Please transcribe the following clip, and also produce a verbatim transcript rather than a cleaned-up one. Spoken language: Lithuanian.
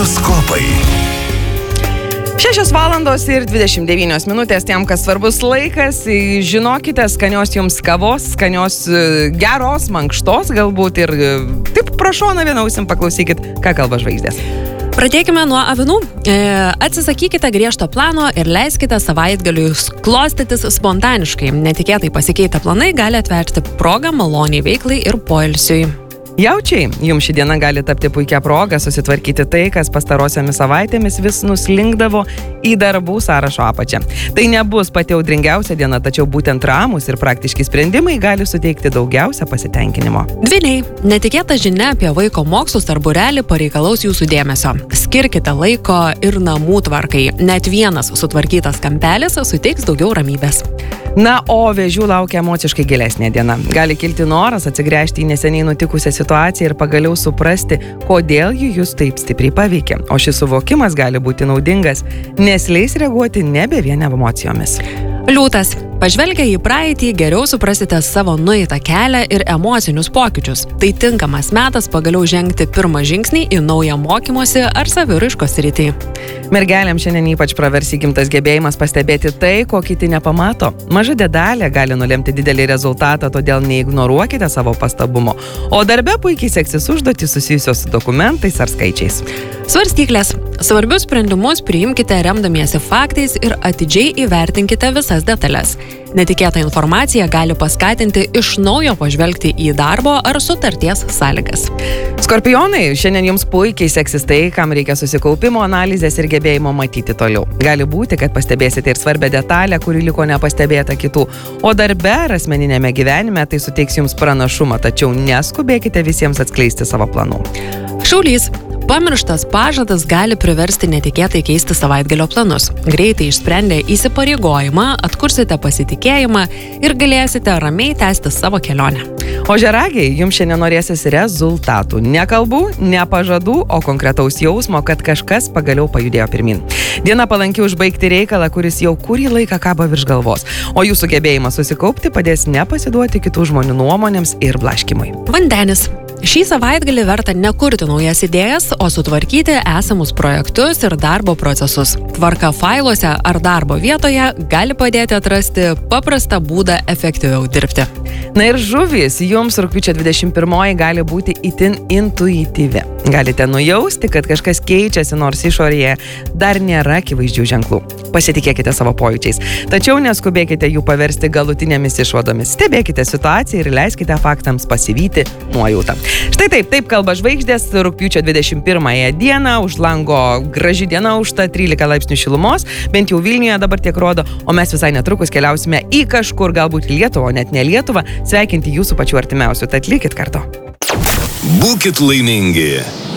Horoskopai. šešios valandos ir dvidešimt devynios minutės tiem, kas svarbus laikas. Žinokite, skanios jums kavos, skanios geros, mankštos galbūt ir taip prašona vienausim paklausykit, ką kalba žvaigždės. Pradėkime nuo avinų. E, atsisakykite griežto plano ir leiskite savaitgaliui klostytis spontaniškai. Netikėtai pasikeitę planai gali atverti progą maloniai veiklai ir poilsiui. Jaučiai, jums ši diena gali tapti puikia proga susitvarkyti tai, kas pastarosiomis savaitėmis vis nuslinkdavo į darbų sąrašo apačią. Tai nebus pati audringiausia diena, tačiau būtent ramūs ir praktiški sprendimai gali suteikti daugiausia pasitenkinimo. Dvyniai, netikėta žinia apie vaiko mokslus ar būrelį pareikalaus jūsų dėmesio. Skirkite laiko ir namų tvarkai. Net vienas sutvarkytas kampelis suteiks daugiau ramybės. Na, o vėžių laukia emociškai gilesnė diena. Gali kilti noras atsigręžti į neseniai nutikusią situaciją ir pagaliau suprasti, kodėl ji jūs taip stipriai paveikė. O šis suvokimas gali būti naudingas, nes leis reaguoti nebe vien emocijomis. Liūtas. Pažvelgę į praeitį, geriau suprasite savo nueitą kelią ir emocinius pokyčius. Tai tinkamas metas pagaliau žengti pirmą žingsnį į naują mokymosi ar saviraiškos sritį. Mergelėm šiandien ypač pravers įgimtas gebėjimas pastebėti tai, ko kiti nepamato. Maža detalė gali nulemti didelį rezultatą, todėl neignoruokite savo pastabumo. O darbe puikiai seksis užduotys susijusios su dokumentais ar skaičiais. Svarstyklės. Svarbius sprendimus priimkite remdamiesi faktais ir atidžiai įvertinkite visas detalės. Netikėta informacija gali paskatinti iš naujo pažvelgti į darbo ar sutarties sąlygas. Skorpionai, šiandien jums puikiai seksis tai, kam reikia susikaupimo, analizės ir gebėjimo matyti toliau. Gali būti, kad pastebėsite ir svarbią detalę, kuri liko nepastebėta kitų. O darbe ar asmeninėme gyvenime tai suteiks jums pranašumą, tačiau neskubėkite visiems atskleisti savo planų. Šaulys. Pamirštas pažadas gali priversti netikėtai keisti savaitgalio planus. Greitai išsprendę įsipareigojimą, atkursite pasitikėjimą ir galėsite ramiai tęsti savo kelionę. O žeragiai, jums šiandien norėsis rezultatų. Ne kalbų, ne pažadų, o konkretaus jausmo, kad kažkas pagaliau pajudėjo pirmin. Diena palanki užbaigti reikalą, kuris jau kurį laiką kabo virš galvos. O jūsų gebėjimas susikaupti padės nepasiduoti kitų žmonių nuomonėms ir blaškimui. Vandenis. Šį savaitgalį verta nekurti naujas idėjas, o sutvarkyti esamus projektus ir darbo procesus. Tvarka failuose ar darbo vietoje gali padėti atrasti paprastą būdą efektyviau dirbti. Na ir žuvys, jums rugpjūčio dvidešimt pirmoji gali būti itin intuityvi. Galite nujausti, kad kažkas keičiasi, nors išorėje dar nėra akivaizdžių ženklų. Pasitikėkite savo pojūčiais, tačiau neskubėkite jų paversti galutinėmis išvadomis. Stebėkite situaciją ir leiskite faktams pasivyti nuojautą. Štai taip, taip kalba žvaigždės rugpjūčio dvidešimt pirmąją dieną, už lango graži diena, užta trylika laipsnių šilumos, bent jau Vilniuje dabar tiek rodo, o mes visai netrukus keliausime į kažkur, galbūt Lietuvą, net ne Lietuvą, sveikinti jūsų pačių artimiausių, tad likit kartu. Būkit laimingi.